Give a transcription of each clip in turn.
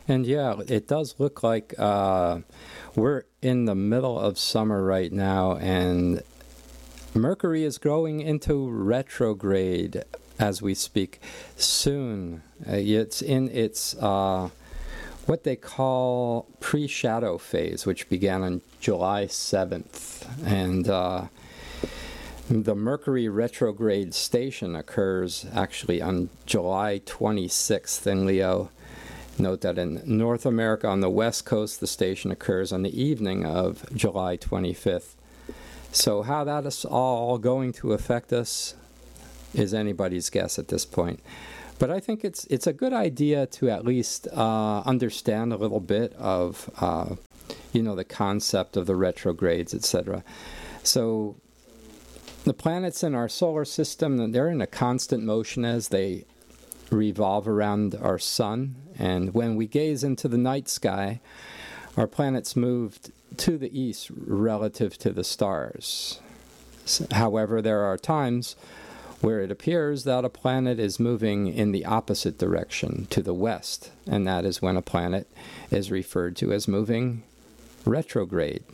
And yeah, it does look like we're in the middle of summer right now, and Mercury is going into retrograde as we speak soon. It's in its what they call pre-shadow phase, which began on July 7th. And the Mercury retrograde station occurs actually on July 26th in Leo. Note that in North America on the West Coast, the station occurs on the evening of July 25th. So how that is all going to affect us is anybody's guess at this point. But I think it's a good idea to at least understand a little bit of, the concept of the retrogrades, etc. So the planets in our solar system, they're in a constant motion as they revolve around our sun. And when we gaze into the night sky, our planets moved to the east relative to the stars. However, there are times where it appears that a planet is moving in the opposite direction, to the west, and that is when a planet is referred to as moving retrograde.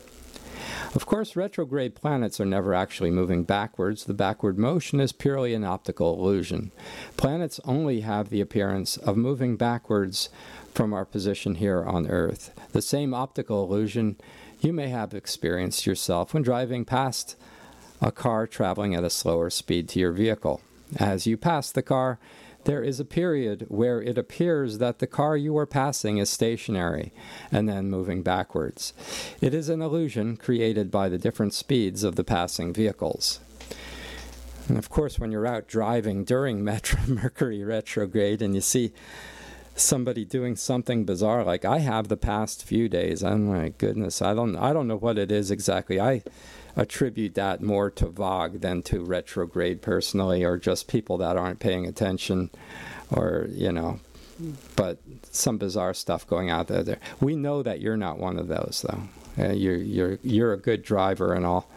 Of course, retrograde planets are never actually moving backwards. The backward motion is purely an optical illusion. Planets only have the appearance of moving backwards from our position here on Earth. The same optical illusion you may have experienced yourself when driving past a car traveling at a slower speed to your vehicle. As you pass the car, there is a period where it appears that the car you are passing is stationary and then moving backwards. It is an illusion created by the different speeds of the passing vehicles. And of course, when you're out driving during Mercury retrograde and you see somebody doing something bizarre, like I have the past few days, oh my goodness, I don't know what it is exactly. I attribute that more to Vogue than to retrograde personally, or just people that aren't paying attention, or but some bizarre stuff going out there. We know that you're not one of those, though. You're a good driver and all,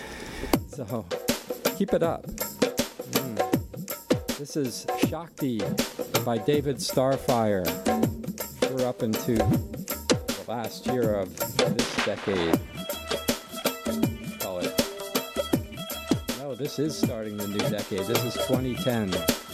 so keep it up. This is Shakti by David Starfire. We're up into the last year of this decade. This is starting the new decade. This is 2010.